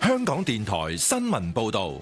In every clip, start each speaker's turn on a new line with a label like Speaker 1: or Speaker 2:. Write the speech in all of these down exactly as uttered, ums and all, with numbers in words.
Speaker 1: 香港電台新聞報道。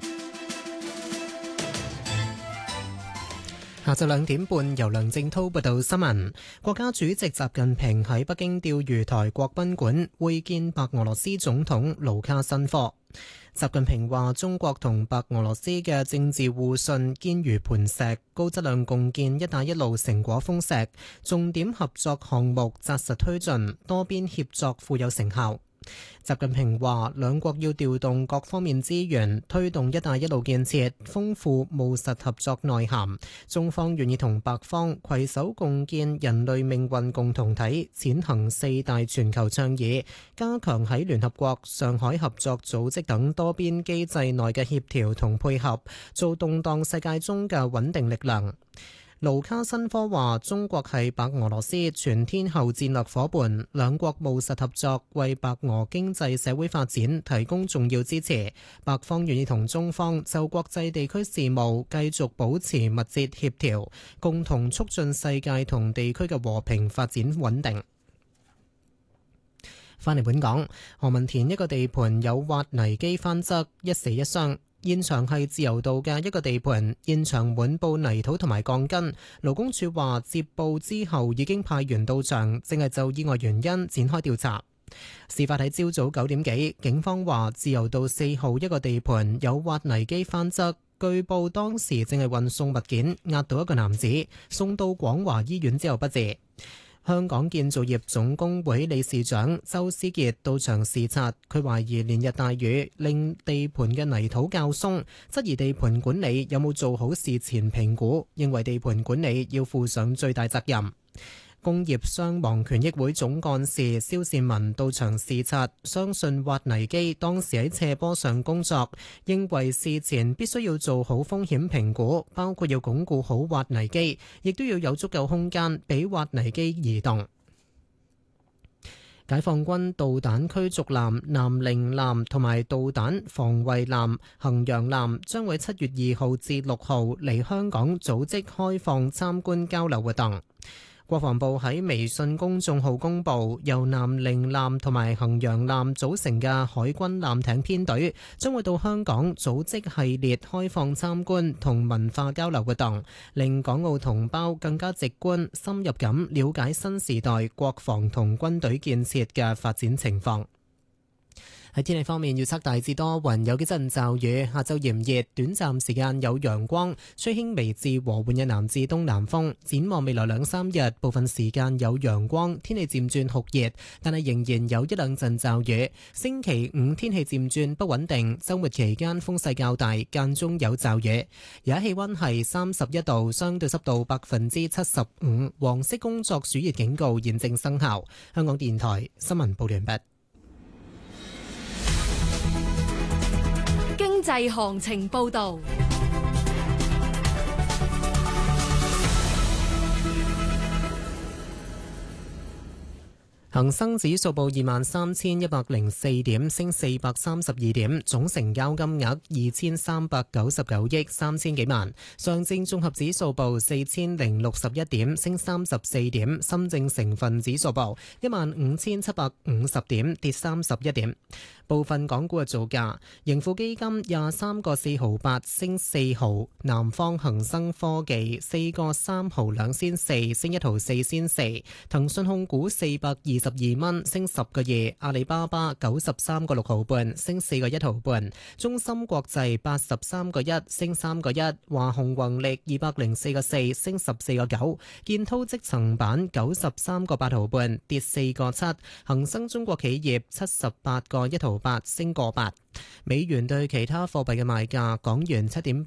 Speaker 2: 下晝兩點半，由梁正滔報道新聞。國家主席習近平喺北京釣魚台國賓館會見白俄羅斯總統盧卡申科。習近平話：中國同白俄羅斯嘅政治互信堅如磐石，高質量共建「一帶一路」成果豐碩，重點合作項目紮實推進，多邊協作富有成效。習近平話：兩國要調動各方面資源，推動「一帶一路」建設，豐富務實合作內涵。中方願意同白方攜手共建人類命運共同體，踐行四大全球倡議，加強喺聯合國、上海合作組織等多邊機制內嘅協調同配合，做動盪世界中嘅穩定力量。盧卡申科話：中國係白俄羅斯全天候戰略夥伴，兩國務實合作，為白俄經濟社會發展提供重要支持。白方願意同中方就國際地區事務繼續保持密切協調，共同促進世界同地區嘅和平發展穩定。返嚟本港，何文田一個地盤有挖泥機翻側，一死一傷。現場係自由道嘅一個地盤，現場滿布泥土同埋鋼筋。勞工處話接報之後已經派員到場，正係就意外原因展開調查。事發喺朝早九點幾，警方話自由道四號一個地盤有挖泥機翻側，據報當時正係運送物件，壓到一個男子，送到廣華醫院之後不治。香港建造業總工會理事長周思傑到場視察，佢懷疑連日大雨令地盤嘅泥土較鬆，質疑地盤管理有冇做好事前評估，認為地盤管理要負上最大責任。工業傷亡權益會總幹事蕭善文到場視察，相信挖泥機當時喺斜坡上工作，認為事前必須要做好風險評估，包括要鞏固好挖泥機，亦都要有足夠空間俾挖泥機移動。解放軍導彈驅逐艦南寧艦同埋導彈防衛艦衡陽艦將會七月二號至六號嚟香港組織開放參觀交流活動。國防部喺微信公眾號公佈，由南寧艦同埋衡陽艦組成嘅海軍艦艇編隊將會到香港組織系列開放參觀同文化交流活動，令港澳同胞更加直觀、深入咁了解新時代國防同軍隊建設嘅發展情況。喺天氣方面，預測大致多雲，有幾陣驟雨，下晝炎熱，短暫時間有陽光，吹輕微至和緩嘅南至東南風。展望未來兩三日，部分時間有陽光，天氣漸轉酷熱，但係仍然有一兩陣驟雨。星期五天氣漸轉不穩定，週末期間風勢較大，間中有驟雨。而家氣溫係三十一度，相對濕度百分之七十五，黃色工作暑熱警告現正生效。香港電台新聞報完畢。
Speaker 3: 經濟行情報道。
Speaker 2: 恒生指數報二萬三千一百零四點，升四百三十二點，總成交金額二千三百九十九億三千幾萬。上證綜合指數報四千零六十一點，升三十四點。深證成分指數報一萬五千七百五十點，跌三十一點。部分港股嘅造價：盈富基金廿三個四毫八，升四毫；南方恒生科技四個三毫兩仙四，升一毫四仙四；騰訊控股四百二十二蚊，升十個二；阿里巴巴九十三個六毫半，升四個一毫半；中芯國際八十三個一，升三個一；華虹宏力二百零四個四，升十四個九；建滔積層板九十三個八毫半，跌四個七；恒生中國企業七十八個一毫八，升個八。美元對其他貨幣嘅賣價：港元七點八。